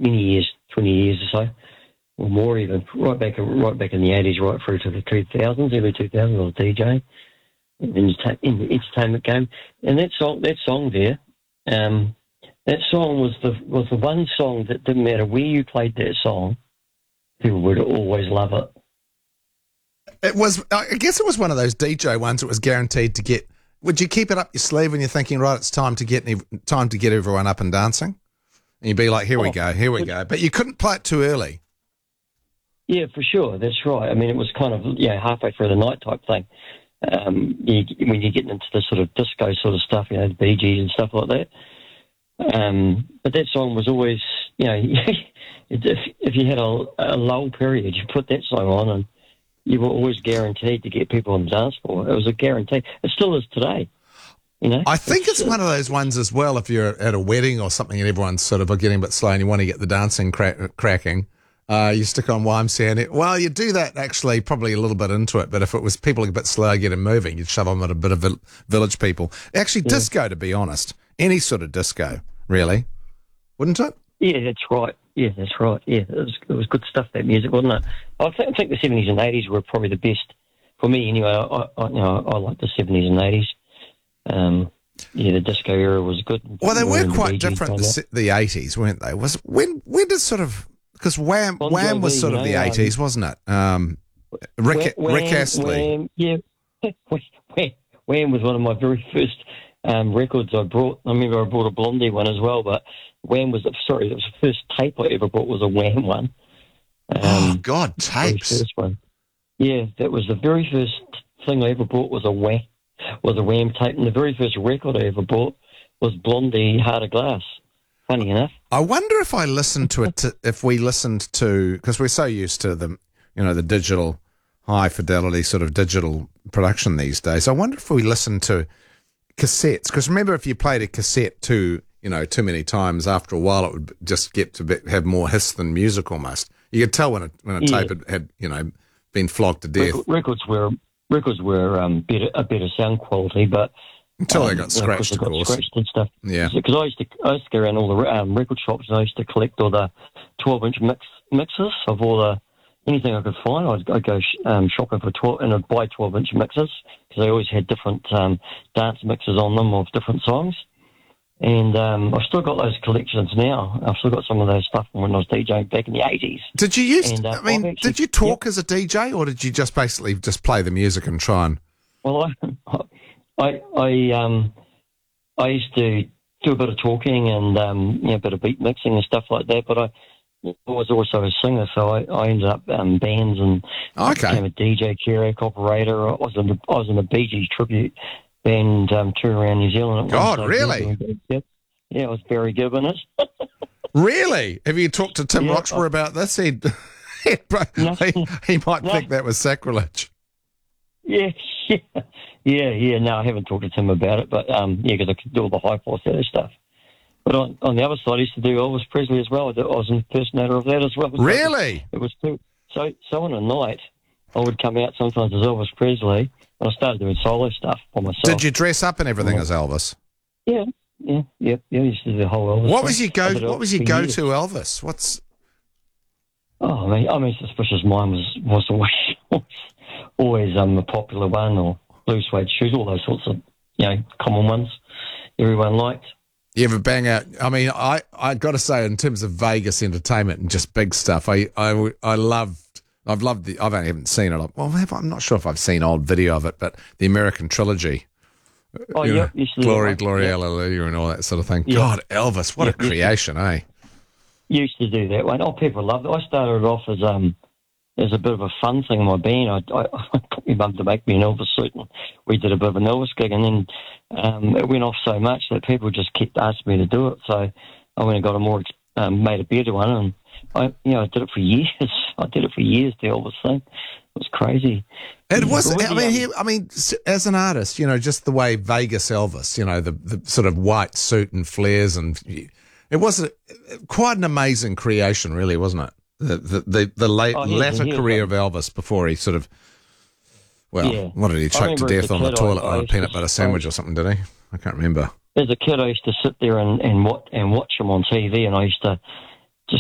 many years, 20 years or so, or more even, right back in the 80s, right through to the 2000s, early 2000s, I was DJing in the entertainment game. And that song there, that song was the one song that didn't matter where you played that song, people would always love it. It was, I guess it was one of those DJ ones that was guaranteed to get. Would you keep it up your sleeve when you're thinking, right, it's time to get everyone up and dancing? And you'd be like, here we go. But you couldn't play it too early. Yeah, for sure. That's right. I mean, it was kind of, halfway through the night type thing. When you're getting into the sort of disco sort of stuff, the Bee Gees and stuff like that. But that song was always, if you had a lull period, you put that song on and you were always guaranteed to get people on the dance floor. It was a guarantee. It still is today. I think it's one of those ones as well, if you're at a wedding or something and everyone's sort of getting a bit slow and you want to get the dancing cracking, you stick on YMCA. Well, you do that actually probably a little bit into it, but if it was people a bit slow getting moving, you'd shove them at a bit of Village People. Actually, disco, to be honest. Any sort of disco, really. Wouldn't it? Yeah, that's right. Yeah, that's right. Yeah, it was good stuff, that music, wasn't it? I think the 70s and 80s were probably the best for me. Anyway, I like the 70s and 80s. The disco era was good. Well, they were quite different. The 80s, weren't they? When did sort of, because Wham was sort of the 80s, wasn't it? Rick Astley. Wham was one of my very first records I brought. I remember I brought a Blondie one as well, but Wham was, it was the first tape I ever bought was a Wham one. Oh, God, tapes. First one. Yeah, that was the very first thing I ever bought was a Wham tape, and the very first record I ever bought was Blondie, Heart of Glass. Funny enough. I wonder if I listened to it, if we listened to, because we're so used to the digital, high fidelity sort of digital production these days. I wonder if we listened to cassettes, because remember, if you played a cassette too many times, after a while it would just get to have more hiss than music almost. You could tell when a tape had been flogged to death. Records were a better sound quality, but until they got scratched, of course. Scratched and stuff. Yeah. Because I used to go around all the record shops and I used to collect all the 12-inch mixes of anything I could find. I'd go shopping for 12 and I'd buy 12-inch mixes because they always had different dance mixes on them of different songs. And I've still got those collections now. I've still got some of those stuff from when I was DJing back in the 80s. Did you did you talk as a DJ, or did you just basically just play the music and try and? Well, I used to do a bit of talking and a bit of beat mixing and stuff like that. But I was also a singer, so I ended up bands and became a DJ, karaoke operator. I was in a Bee Gees tribute band touring around New Zealand. God, really? Yeah, it was Barry Gibb in it. Really? Have you talked to Tim Roxburgh about this? He might think that was sacrilege. Yeah. No, I haven't talked to Tim about it, but because I could do all the high falsetto stuff. But on the other side, I used to do Elvis Presley as well. I was an impersonator of that as well. Really? It was too. So on a night, I would come out sometimes as Elvis Presley, and I started doing solo stuff for myself. Did you dress up and everything as Elvis? Yeah. I used to do the whole Elvis. What was your go-to Elvis? What's? Oh, I mean, Suspicious Mind was always a popular one, or Blue Suede Shoes, all those sorts of common ones everyone liked. You ever bang out? I mean, I got to say, in terms of Vegas entertainment and just big stuff, I haven't seen it. Well, I'm not sure if I've seen old video of it, but the American trilogy. Oh, yeah. Glory, hallelujah, and all that sort of thing. Yeah. God, Elvis, what a creation, eh? Used to do that one. Oh, people loved it. I started off as a bit of a fun thing in my band. I got my mum to make me an Elvis suit, and we did a bit of an Elvis gig, and then it went off so much that people just kept asking me to do it. So I went and got made a better one, and I did it for years. The Elvis thing. It was crazy. It was. I mean, as an artist, just the way Vegas Elvis, the sort of white suit and flares, and it was quite an amazing creation, really, wasn't it? The latter career of Elvis before he sort of, what did he choke to death on the toilet on a peanut butter sandwich or something? Did he? I can't remember. As a kid, I used to sit there and watch him on TV, and I used to